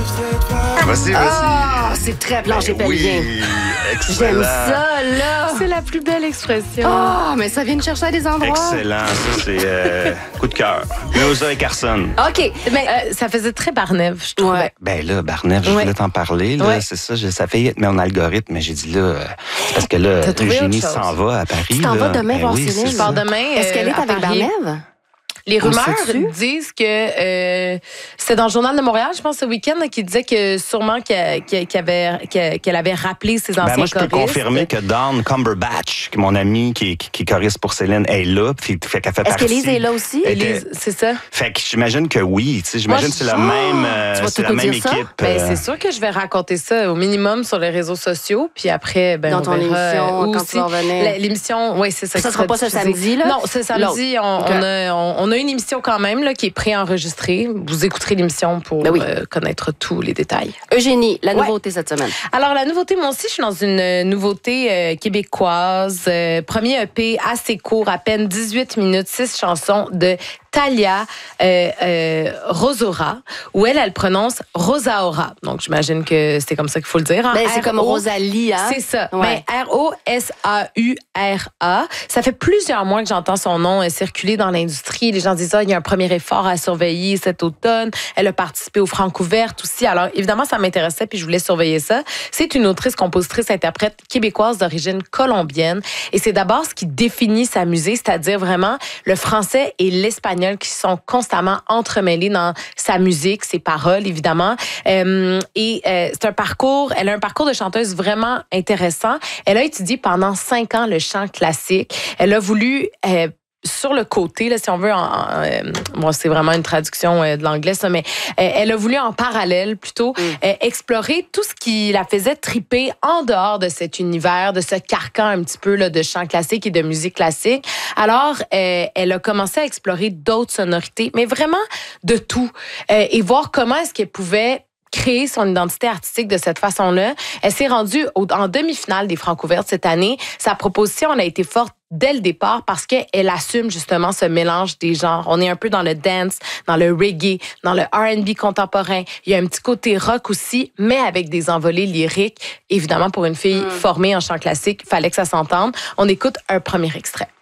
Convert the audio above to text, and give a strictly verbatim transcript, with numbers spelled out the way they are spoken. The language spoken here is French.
Vas-y, vas-y. Ah, c'est très plancher Ben pelvien. oui, excellent. J'aime ça, là. C'est la plus belle expression. Ah, mais ça vient de chercher à des endroits. Excellent, ça c'est euh, coup de cœur. Musa et Carson. OK, mais... Euh, ça faisait très Barnève, je trouvais. Ouais. Ben là, Barnève, je Ouais. voulais t'en parler. Là, Ouais. c'est ça, je- ça fait mon algorithme, mais j'ai dit là, euh, c'est parce que là, T'as trouvé Eugénie autre chose. s'en va à Paris. Tu t'en là. vas demain Ben voir oui, Céline? c'est Je ça. pars demain. Est-ce qu'elle euh, est à avec Paris. Barnève? Les On rumeurs sait-tu? disent que euh, c'était dans le Journal de Montréal, je pense, ce week-end, là, qui disait que sûrement qu'elle qu'elle- qu'elle avait, qu'elle- qu'elle avait rappelé ses anciens Ben moi, je peux choristes. confirmer que Dawn Cumberbatch, que mon amie qui, qui, qui est choriste pour Céline, est là. Puis, fait qu'elle fait Est-ce partie. qu'Élise est là aussi? Elle était- Élise, c'est ça. Fait que j'imagine que oui. Tu sais, j'imagine que c'est la Moi, même, euh, tu vas c'est tout la nous même dire ça? équipe. Ben, euh, c'est sûr que je vais raconter ça au minimum sur les réseaux sociaux, puis après, ben, Dans on ton verra, émission, euh, où quand aussi. tu vas revenir. La- L'émission, oui, c'est ça. Ça qui sera pas ce diffusé. samedi, là? Non, ce samedi, on, OK. on a, on, on a une émission quand même là, qui est préenregistrée. Vous écouterez l'émission pour Ben oui. euh, connaître tous les détails. Eugénie, la Ouais. nouveauté cette semaine. Alors, la nouveauté, moi aussi, je suis dans une euh, nouveauté euh, québécoise. Euh, premier E P assez court, à peine dix-huit minutes, six chansons de Talia euh, euh, Rosora, où elle, elle prononce Rosaora. Donc, j'imagine que c'est comme ça qu'il faut le dire. hein. Ben, c'est comme R O Rosalie, hein? C'est ça. Ouais. Mais R O S A U R A. Ça fait plusieurs mois que j'entends son nom euh, circuler dans l'industrie. Les gens disent, ah, il y a un premier effort à surveiller cet automne. Elle a participé au Francouverte aussi. Alors, évidemment, ça m'intéressait puis je voulais surveiller ça. C'est une autrice, compositrice, interprète québécoise d'origine colombienne. Et c'est d'abord ce qui définit sa musique, c'est-à-dire vraiment le français et l'espagnol qui sont constamment entremêlés dans sa musique, ses paroles, évidemment. Euh, et euh, c'est un parcours, elle a un parcours de chanteuse vraiment intéressant. Elle a étudié pendant cinq ans le chant classique. Elle a voulu... Euh, sur le côté, là, si on veut, en, en, euh, bon, c'est vraiment une traduction euh, de l'anglais, ça, mais euh, elle a voulu en parallèle plutôt Mm. euh, explorer tout ce qui la faisait triper en dehors de cet univers, de ce carcan un petit peu là, de chant classique et de musique classique. Alors, euh, elle a commencé à explorer d'autres sonorités, mais vraiment de tout, euh, et voir comment est-ce qu'elle pouvait créer son identité artistique de cette façon-là. Elle s'est rendue au, en demi-finale des Francouvertes cette année. Sa proposition, elle a été forte dès le départ parce qu'elle assume justement ce mélange des genres. On est un peu dans le dance, dans le reggae, dans le R and B contemporain. Il y a un petit côté rock aussi, mais avec des envolées lyriques. Évidemment, pour une fille Mm. formée en chant classique, il fallait que ça s'entende. On écoute un premier extrait.